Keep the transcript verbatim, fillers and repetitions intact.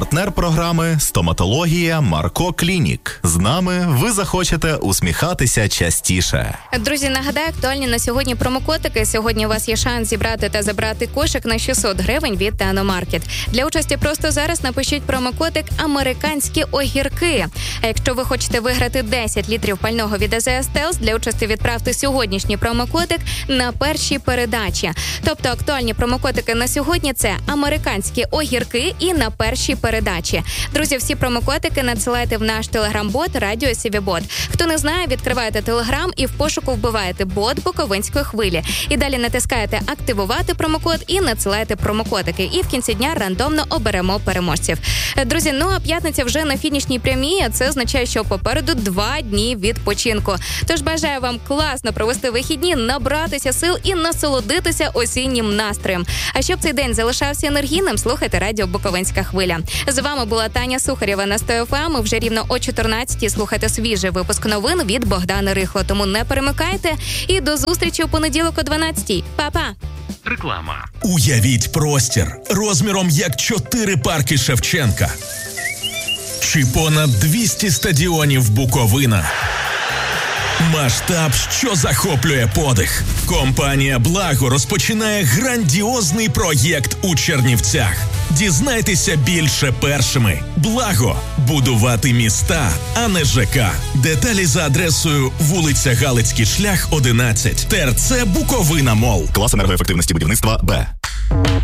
Партнер програми «Стоматологія Марко Клінік». З нами ви захочете усміхатися частіше. Друзі, нагадаю, актуальні на сьогодні промокодики. Сьогодні у вас є шанс зібрати та забрати кошик на шістсот гривень від Техномаркет. Для участі просто зараз напишіть промокодик «Американські огірки». А якщо ви хочете виграти десять літрів пального від АЗС Телс, для участі відправте сьогоднішній промокодик на першій передачі. Тобто актуальні промокодики на сьогодні – це «Американські огірки» і «На першій передачі». Друзі, всі промокодики надсилайте в наш телеграм-бот «Радіо Сівібот». Хто не знає, відкриваєте телеграм і в пошуку вбиваєте бот Буковинської хвилі. І далі натискаєте «Активувати промокод» і надсилаєте промокодики. І в кінці дня рандомно оберемо переможців. Друзі, ну а п'ятниця вже на фінішній прямій, а це означає, що попереду два дні відпочинку. Тож бажаю вам класно провести вихідні, набратися сил і насолодитися осіннім настроєм. А щоб цей день залишався енергійним, слухайте Радіо Буковинська хвиля. З вами була Таня Сухарєва на сто еф ем. Вже рівно о чотирнадцятій слухайте свіжий випуск новин від Богдана Рихло. Тому не перемикайте і до зустрічі у понеділок о дванадцятій. Па-па! Реклама. Уявіть простір розміром як чотири парки Шевченка. Чи понад двісті стадіонів Буковина. Масштаб, що захоплює подих. Компанія «Благо» розпочинає грандіозний проєкт у Чернівцях. Дізнайтеся більше першими. «Благо» – будувати міста, а не ЖК. Деталі за адресою вулиця Галицький шлях, одинадцять. ТРЦ «Буковина Мол». Клас енергоефективності будівництва Б.